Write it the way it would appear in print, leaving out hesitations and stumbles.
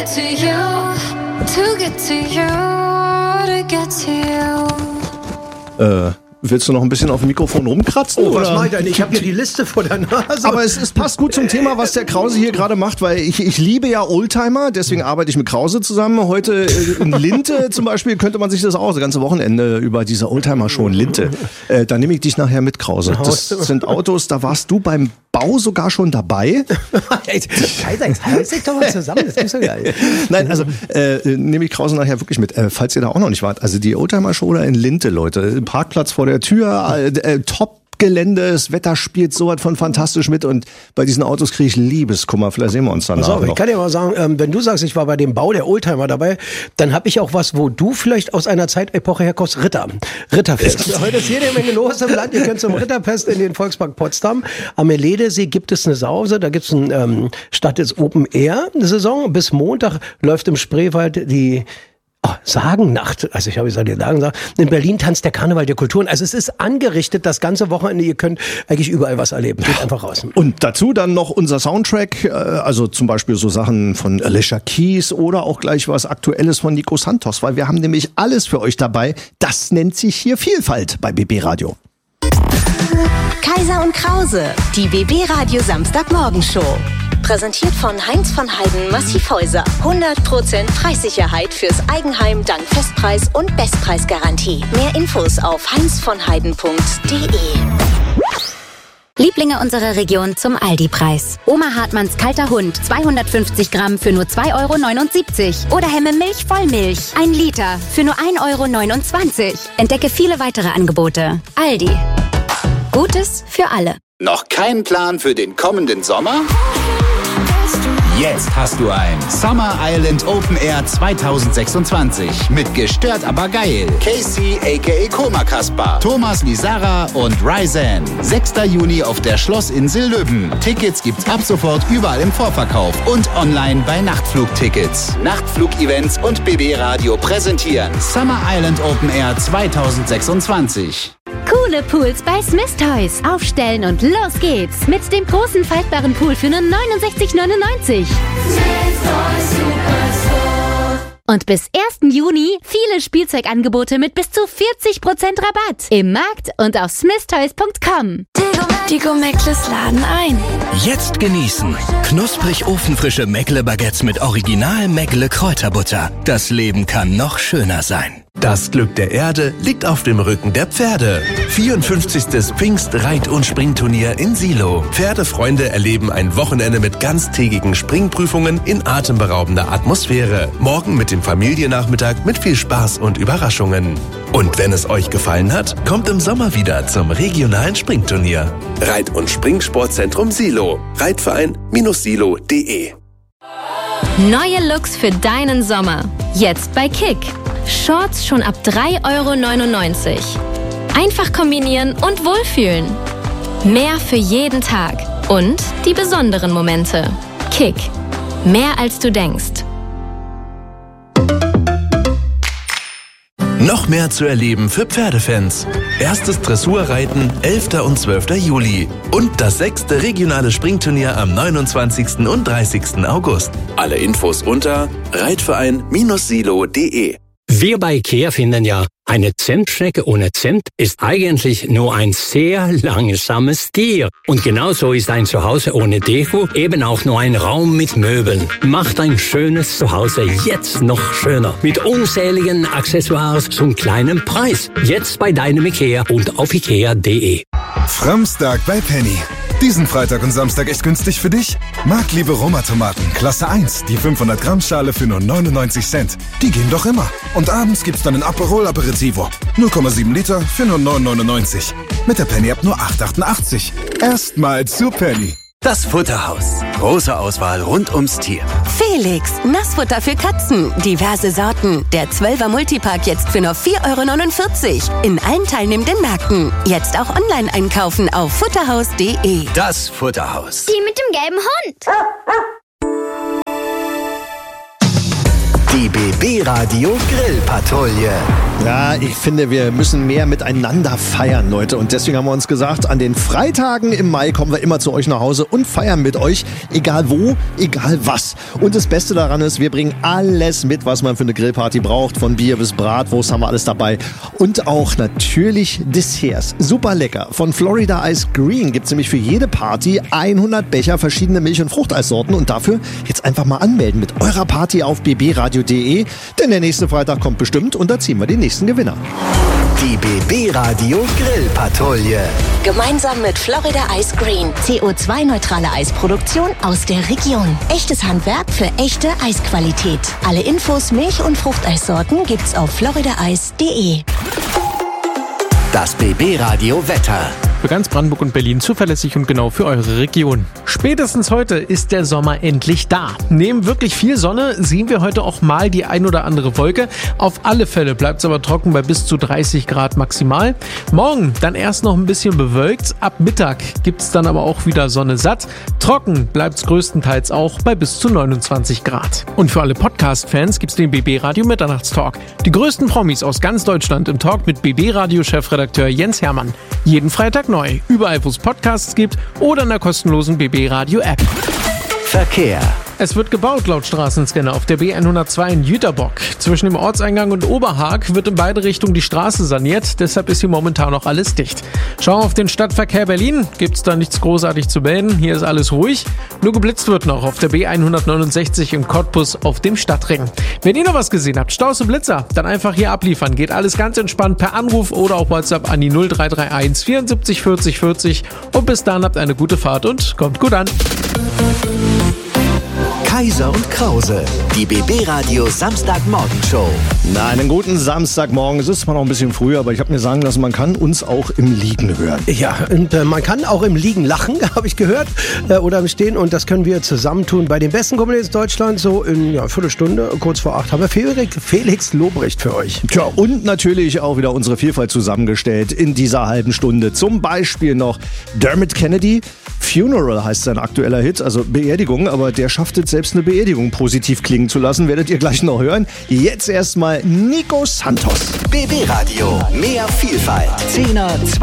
to you, to get to you, to get to you. Willst du noch ein bisschen auf dem Mikrofon rumkratzen? Oh, was oder? mach ich denn? Ich habe hier die Liste vor der Nase. Aber es passt gut zum Thema, was der Krause hier gerade macht, weil ich liebe ja Oldtimer, deswegen arbeite ich mit Krause zusammen. Heute in Linte zum Beispiel könnte man sich das auch das ganze Wochenende über diese Oldtimer-Show in Linte. Da nehme ich dich nachher mit, Krause. Das sind Autos, da warst du beim Bau sogar schon dabei. Scheiße, jetzt reiß dich doch mal zusammen, das ist so geil. Nein, also nehme ich Krause nachher wirklich mit, falls ihr da auch noch nicht wart. Also die Oldtimer-Show da in Linte, Leute. Parkplatz vor der Tür, Top-Gelände, das Wetter spielt so was von fantastisch mit und bei diesen Autos kriege ich Liebeskummer. Vielleicht sehen wir uns dann noch. Ich kann dir mal sagen, wenn du sagst, ich war bei dem Bau der Oldtimer dabei, dann habe ich auch was, wo du vielleicht aus einer Zeitepoche herkommst. Ritterfest. Heute ist jede Menge los im Land. Ihr könnt zum Ritterfest in den Volkspark Potsdam. Am Erledesee gibt es eine Sause, da gibt es ein Stadt ist Open Air Saison. Bis Montag läuft im Spreewald die Sagennacht, also ich habe gesagt, in Berlin tanzt der Karneval der Kulturen. Also es ist angerichtet, das ganze Wochenende, ihr könnt eigentlich überall was erleben. Geht einfach raus. Und dazu dann noch unser Soundtrack, also zum Beispiel so Sachen von Alicia Keys oder auch gleich was Aktuelles von Nico Santos, weil wir haben nämlich alles für euch dabei. Das nennt sich hier Vielfalt bei BB Radio. Kaiser und Krause, die BB Radio Samstagmorgenshow. Präsentiert von Heinz von Heiden Massivhäuser. 100% Preissicherheit fürs Eigenheim dank Festpreis und Bestpreisgarantie. Mehr Infos auf heinzvonheiden.de. Lieblinge unserer Region zum Aldi-Preis. Oma Hartmanns kalter Hund, 250 Gramm für nur 2,79 € Oder Hemme Milch Vollmilch, 1 Liter für nur 1,29 €. Entdecke viele weitere Angebote. Aldi. Gutes für alle. Noch kein Plan für den kommenden Sommer? Jetzt hast du ein Summer Island Open Air 2026 mit Gestört aber geil. Casey aka Koma Kaspar, Thomas Lizara und Ryzen. 6. Juni auf der Schlossinsel Löben. Tickets gibt's ab sofort überall im Vorverkauf und online bei Nachtflugtickets. Nachtflugevents und BB Radio präsentieren Summer Island Open Air 2026. Coole Pools bei Smith Toys. Aufstellen und los geht's. Mit dem großen faltbaren Pool für nur 69,99 €. Und bis 1. Juni viele Spielzeugangebote mit bis zu 40% Rabatt. Im Markt und auf smithtoys.com. Die Gourmet-Meckles laden ein. Jetzt genießen. Knusprig ofenfrische Meckle-Baguettes mit Original Meckle-Kräuterbutter. Das Leben kann noch schöner sein. Das Glück der Erde liegt auf dem Rücken der Pferde. 54. Pfingst-Reit- und Springturnier in Silo. Pferdefreunde erleben ein Wochenende mit ganztägigen Springprüfungen in atemberaubender Atmosphäre. Morgen mit dem Familiennachmittag mit viel Spaß und Überraschungen. Und wenn es euch gefallen hat, kommt im Sommer wieder zum regionalen Springturnier. Reit- und Springsportzentrum Silo. Reitverein-silo.de. Neue Looks für deinen Sommer. Jetzt bei Kick. Shorts schon ab 3,99 €. Einfach kombinieren und wohlfühlen. Mehr für jeden Tag. Und die besonderen Momente. Kick. Mehr als du denkst. Noch mehr zu erleben für Pferdefans. Erstes Dressurreiten 11. und 12. Juli. Und das 6. regionale Springturnier am 29. und 30. August. Alle Infos unter reitverein-silo.de. Wir bei IKEA finden ja, eine Zentschnecke ohne Zent ist eigentlich nur ein sehr langsames Tier. Und genauso ist ein Zuhause ohne Deko eben auch nur ein Raum mit Möbeln. Macht ein schönes Zuhause jetzt noch schöner. Mit unzähligen Accessoires zum kleinen Preis. Jetzt bei deinem IKEA und auf ikea.de. Framstag bei Penny. Diesen Freitag und Samstag echt günstig für dich? Marktliebe Roma-Tomaten, Klasse 1, die 500 Gramm Schale für nur 99 Cent. Die gehen doch immer. Und abends gibt's dann ein Aperol Aperitivo. 0,7 Liter für nur 9,99. Mit der Penny ab nur 8,88. Erstmal zu Penny. Das Futterhaus. Große Auswahl rund ums Tier. Felix, Nassfutter für Katzen. Diverse Sorten. Der 12er Multipack jetzt für nur 4,49 € in allen teilnehmenden Märkten. Jetzt auch online einkaufen auf futterhaus.de. Das Futterhaus. Die mit dem gelben Hund. Die BB Radio Grillpatrouille. Ja, ich finde, wir müssen mehr miteinander feiern, Leute. Und deswegen haben wir uns gesagt, an den Freitagen im Mai kommen wir immer zu euch nach Hause und feiern mit euch, egal wo, egal was. Und das Beste daran ist, wir bringen alles mit, was man für eine Grillparty braucht. Von Bier bis Bratwurst haben wir alles dabei. Und auch natürlich Desserts. Super lecker. Von Florida Ice Green gibt's nämlich für jede Party 100 Becher verschiedene Milch- und Fruchteissorten. Und dafür jetzt einfach mal anmelden mit eurer Party auf bbradio.de. Denn der nächste Freitag kommt bestimmt und da ziehen wir den nächsten Gewinner. Die BB Radio Grillpatrouille. Gemeinsam mit Florida Ice Green. CO2-neutrale Eisproduktion aus der Region. Echtes Handwerk für echte Eisqualität. Alle Infos, Milch- und Fruchteissorten gibt's auf floridaeis.de. Das BB Radio Wetter. Für ganz Brandenburg und Berlin zuverlässig und genau für eure Region. Spätestens heute ist der Sommer endlich da. Neben wirklich viel Sonne sehen wir heute auch mal die ein oder andere Wolke. Auf alle Fälle bleibt es aber trocken bei bis zu 30 Grad maximal. Morgen dann erst noch ein bisschen bewölkt. Ab Mittag gibt es dann aber auch wieder Sonne satt. Trocken bleibt es größtenteils auch bei bis zu 29 Grad. Und für alle Podcast-Fans gibt es den BB Radio Mitternachtstalk. Die größten Promis aus ganz Deutschland im Talk mit BB Radio-Chefredakteur Jens Hermann. Jeden Freitag neu, überall wo es Podcasts gibt oder in der kostenlosen BB Radio App. Verkehr. Es wird gebaut laut Straßenscanner auf der B102 in Jüterbock. Zwischen dem Ortseingang und Oberhaag wird in beide Richtungen die Straße saniert, deshalb ist hier momentan noch alles dicht. Schauen wir auf den Stadtverkehr Berlin, gibt's da nichts großartig zu melden, hier ist alles ruhig. Nur geblitzt wird noch auf der B169 in Cottbus auf dem Stadtring. Wenn ihr noch was gesehen habt, Staus und Blitzer, dann einfach hier abliefern. Geht alles ganz entspannt per Anruf oder auch WhatsApp an die 0331 74 40 40 und bis dann habt eine gute Fahrt und kommt gut an. Kaiser und Krause. Die BB Radio Samstagmorgenshow. Na, einen guten Samstagmorgen. Es ist zwar noch ein bisschen früh, aber ich habe mir sagen lassen, man kann uns auch im Liegen hören. Ja, und man kann auch im Liegen lachen, habe ich gehört, oder im Stehen. Und das können wir zusammentun bei den besten Comedians Deutschlands. So in Viertelstunde, kurz vor 8, haben wir Felix Lobrecht für euch. Tja, und natürlich auch wieder unsere Vielfalt zusammengestellt in dieser halben Stunde. Zum Beispiel noch Dermot Kennedy. Funeral heißt sein aktueller Hit, also Beerdigung, aber der schafft es selbst eine Beerdigung positiv klingen zu lassen, werdet ihr gleich noch hören. Jetzt erstmal Nico Santos. BB Radio, mehr Vielfalt. 10er,